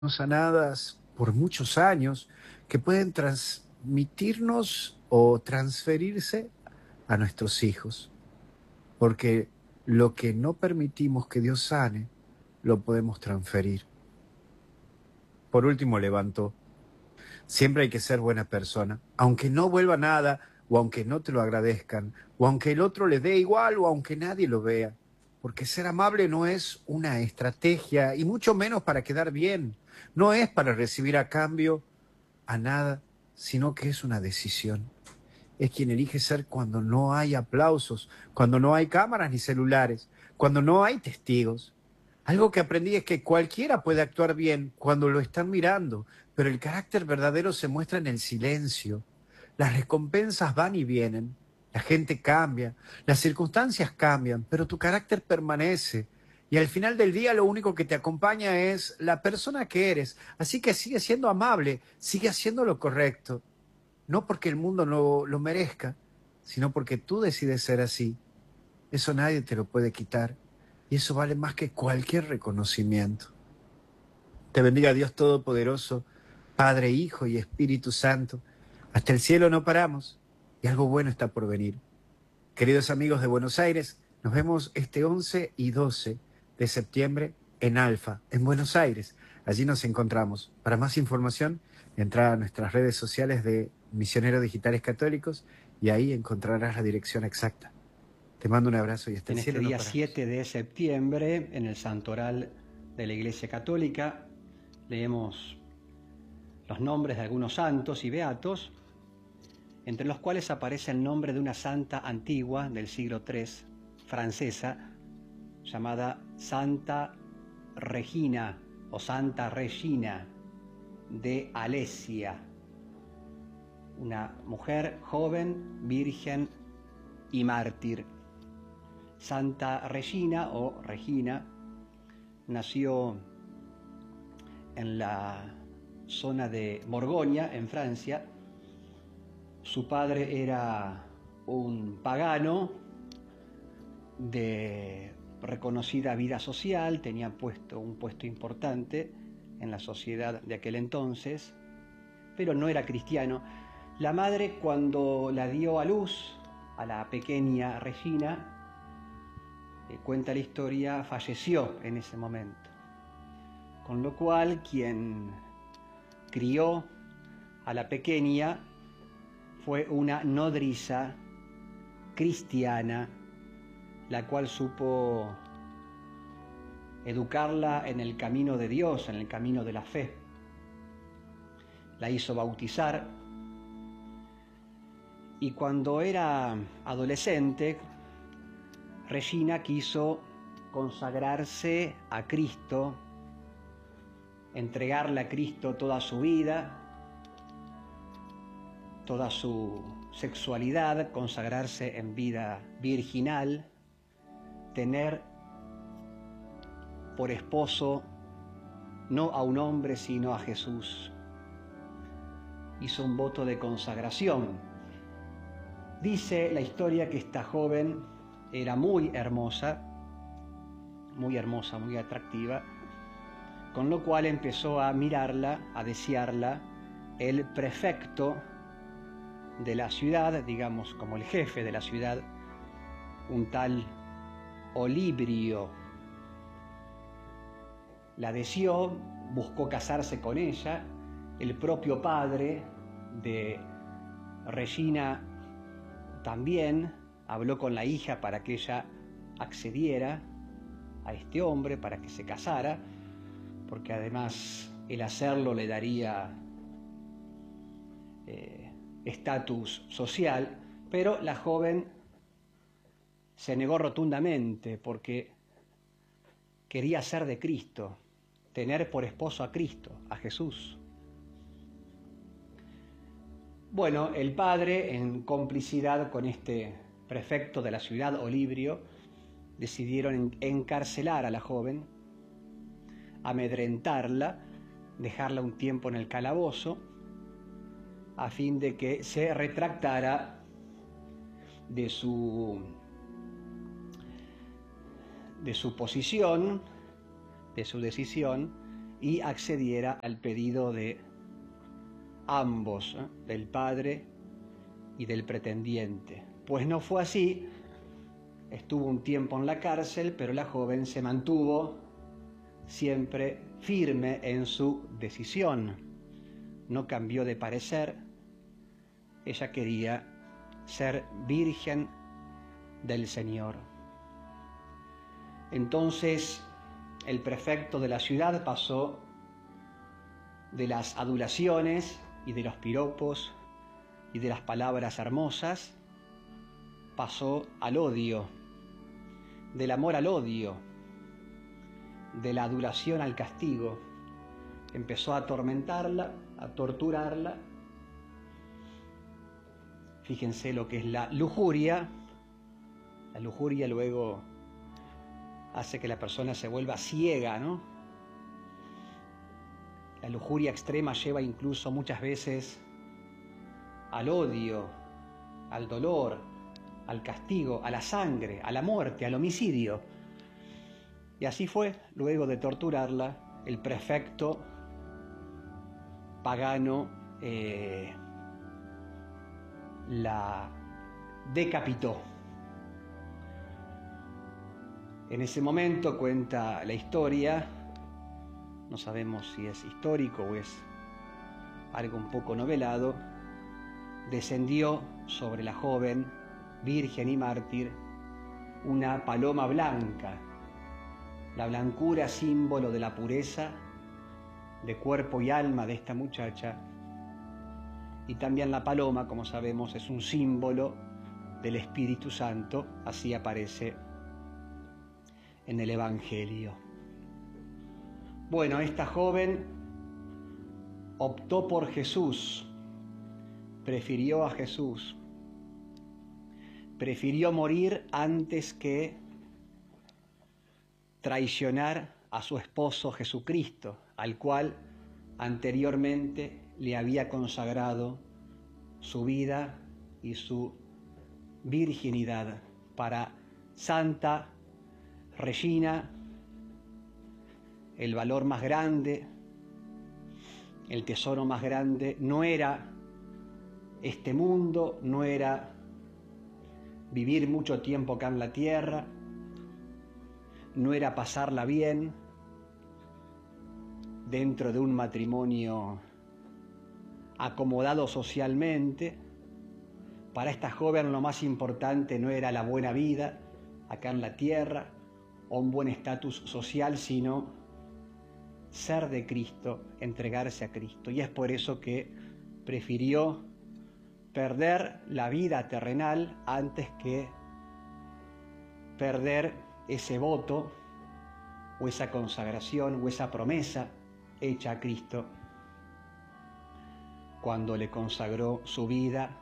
sanadas por muchos años que pueden transmitirnos o transferirse a nuestros hijos, porque lo que no permitimos que Dios sane, lo podemos transferir. Por último, levanto. Siempre hay que ser buena persona, aunque no vuelva nada, o aunque no te lo agradezcan, o aunque el otro le dé igual, o aunque nadie lo vea. Porque ser amable no es una estrategia, y mucho menos para quedar bien. No es para recibir a cambio a nada, sino que es una decisión. Es quien elige ser cuando no hay aplausos, cuando no hay cámaras ni celulares, cuando no hay testigos. Algo que aprendí es que cualquiera puede actuar bien cuando lo están mirando, pero el carácter verdadero se muestra en el silencio. Las recompensas van y vienen, la gente cambia, las circunstancias cambian, pero tu carácter permanece. Y al final del día lo único que te acompaña es la persona que eres. Así que sigue siendo amable, sigue haciendo lo correcto. No porque el mundo no lo merezca, sino porque tú decides ser así. Eso nadie te lo puede quitar. Y eso vale más que cualquier reconocimiento. Te bendiga Dios Todopoderoso, Padre, Hijo y Espíritu Santo. Hasta el cielo no paramos y algo bueno está por venir. Queridos amigos de Buenos Aires, nos vemos este 11 y 12 de septiembre en Alfa, en Buenos Aires. Allí nos encontramos. Para más información, entra a nuestras redes sociales de Misioneros Digitales Católicos y ahí encontrarás la dirección exacta. Te mando un abrazo y hasta En el este cielo no día paramos. 7 de septiembre, en el Santoral de la Iglesia Católica, leemos los nombres de algunos santos y beatos, entre los cuales aparece el nombre de una santa antigua del siglo III, francesa, llamada Santa Regina o Santa Regina de Alesia, una mujer joven, virgen y mártir. Santa Regina o Regina nació en la zona de Borgoña, en Francia. Su padre era un pagano de reconocida vida social, tenía un puesto importante en la sociedad de aquel entonces, pero no era cristiano. La madre, cuando la dio a luz a la pequeña Regina, cuenta la historia, falleció en ese momento. Con lo cual, quien crió a la pequeña fue una nodriza cristiana, la cual supo educarla en el camino de Dios, en el camino de la fe. La hizo bautizar y cuando era adolescente, Regina quiso consagrarse a Cristo, entregarle a Cristo toda su vida, toda su sexualidad, consagrarse en vida virginal, tener por esposo no a un hombre sino a Jesús. Hizo un voto de consagración. Dice la historia que esta joven era muy hermosa, muy atractiva, con lo cual empezó a mirarla, a desearla, el prefecto de la ciudad, digamos como el jefe de la ciudad, un tal Olibrio. La deseó, buscó casarse con ella. El propio padre de Regina también habló con la hija para que ella accediera a este hombre, para que se casara, porque además el hacerlo le daría estatus social, pero la joven se negó rotundamente porque quería ser de Cristo, tener por esposo a Cristo, a Jesús. Bueno, el padre, en complicidad con este prefecto de la ciudad, Olibrio, decidieron encarcelar a la joven, amedrentarla, dejarla un tiempo en el calabozo, a fin de que se retractara de su posición, de su decisión, y accediera al pedido de ambos, del padre y del pretendiente. Pues no fue así, estuvo un tiempo en la cárcel, pero la joven se mantuvo siempre firme en su decisión, no cambió de parecer. Ella quería ser virgen del Señor. Entonces el prefecto de la ciudad pasó de las adulaciones y de los piropos y de las palabras hermosas, pasó al odio, del amor al odio, de la adulación al castigo. Empezó a atormentarla, a torturarla. Fíjense lo que es la lujuria. La lujuria luego hace que la persona se vuelva ciega, ¿no? La lujuria extrema lleva incluso muchas veces al odio, al dolor, al castigo, a la sangre, a la muerte, al homicidio. Y así fue, luego de torturarla, el prefecto pagano la decapitó. En ese momento, cuenta la historia, no sabemos si es histórico o es algo un poco novelado, descendió sobre la joven, virgen y mártir, una paloma blanca, la blancura símbolo de la pureza de cuerpo y alma de esta muchacha, y también la paloma, como sabemos, es un símbolo del Espíritu Santo, así aparece en el Evangelio. Bueno, esta joven optó por Jesús, prefirió a Jesús, prefirió morir antes que traicionar a su esposo Jesucristo, al cual anteriormente le había consagrado su vida y su virginidad. Para Santa Regina, el valor más grande, el tesoro más grande, no era este mundo, no era vivir mucho tiempo acá en la tierra, no era pasarla bien dentro de un matrimonio acomodado socialmente. Para esta joven lo más importante no era la buena vida acá en la tierra o un buen estatus social, sino ser de Cristo, entregarse a Cristo. Y es por eso que prefirió perder la vida terrenal antes que perder ese voto o esa consagración o esa promesa hecha a Cristo cuando le consagró su vida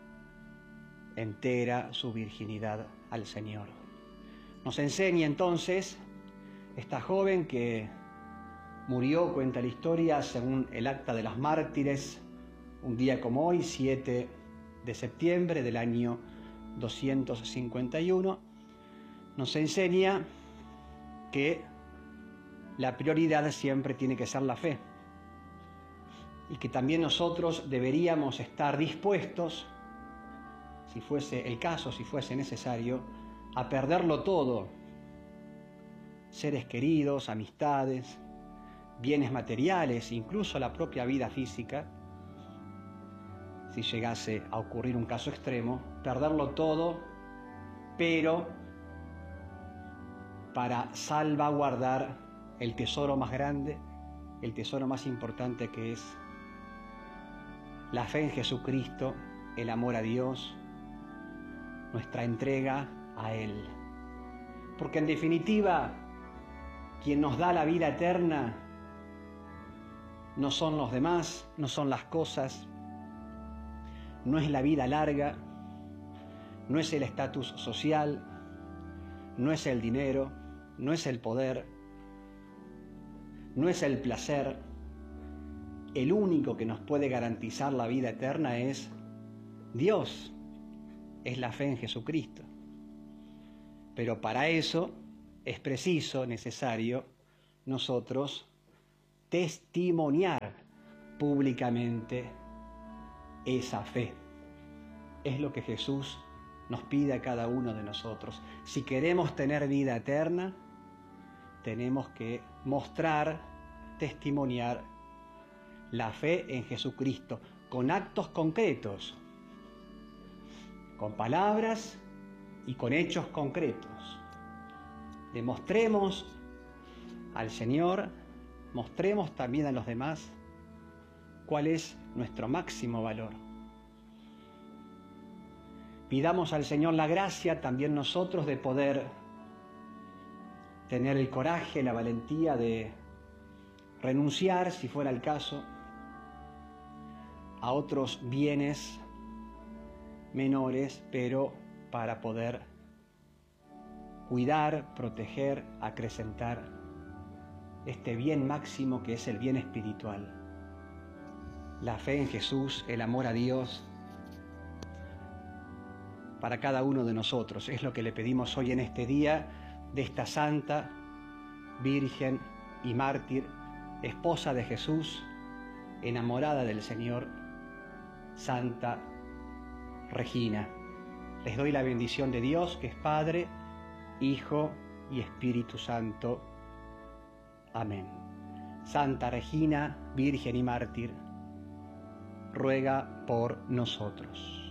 entera, su virginidad al Señor. Nos enseña entonces esta joven que murió, cuenta la historia, según el acta de los mártires, un día como hoy, 7 de septiembre del año 251, nos enseña que la prioridad siempre tiene que ser la fe y que también nosotros deberíamos estar dispuestos, si fuese el caso, si fuese necesario, a perderlo todo: seres queridos, amistades, bienes materiales, incluso la propia vida física, si llegase a ocurrir un caso extremo, perderlo todo, pero para salvaguardar el tesoro más grande, el tesoro más importante, que es la fe en Jesucristo, el amor a Dios, nuestra entrega a Él. Porque en definitiva, quien nos da la vida eterna no son los demás, no son las cosas, no es la vida larga, no es el estatus social, no es el dinero, no es el poder, no es el placer. El único que nos puede garantizar la vida eterna es Dios, es la fe en Jesucristo. Pero para eso es preciso, necesario, nosotros testimoniar públicamente esa fe. Es lo que Jesús nos pide a cada uno de nosotros. Si queremos tener vida eterna, tenemos que mostrar, testimoniar la fe en Jesucristo con actos concretos, con palabras y con hechos concretos. Demostremos al Señor, mostremos también a los demás cuál es nuestro máximo valor. Pidamos al Señor la gracia también nosotros de poder tener el coraje, la valentía de renunciar, si fuera el caso, a otros bienes menores, pero para poder cuidar, proteger, acrecentar este bien máximo que es el bien espiritual. La fe en Jesús, el amor a Dios, para cada uno de nosotros. Es lo que le pedimos hoy en este día de esta santa, virgen y mártir, esposa de Jesús, enamorada del Señor, Santa Regina. Les doy la bendición de Dios, que es Padre, Hijo y Espíritu Santo. Amén. Santa Regina, virgen y mártir, ruega por nosotros.